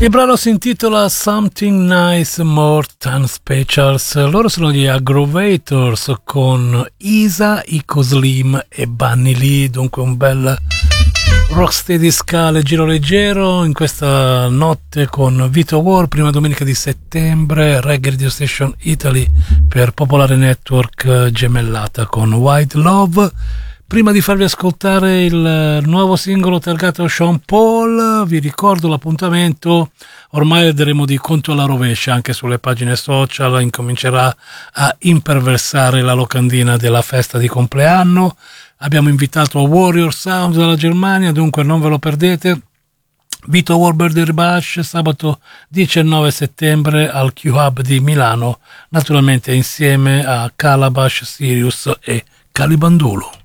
Il brano si intitola Something Nice More Than Specials. Loro sono gli Aggrovators con Isa, Ico Slim e Bunny Lee. Dunque un bel rocksteady ska leggero leggero in questa notte con Vito War, prima domenica di settembre, Reggae Radio Station Italy per Popolare Network gemellata con White Love. Prima di farvi ascoltare il nuovo singolo targato Sean Paul, vi ricordo l'appuntamento, ormai daremo di conto alla rovescia anche sulle pagine social, incomincerà a imperversare la locandina della festa di compleanno. Abbiamo invitato Warrior Sound dalla Germania, dunque non ve lo perdete. Vito Warburger Bash sabato 19 settembre al Q-Hub di Milano, naturalmente insieme a Calabash, Sirius e Calibandolo.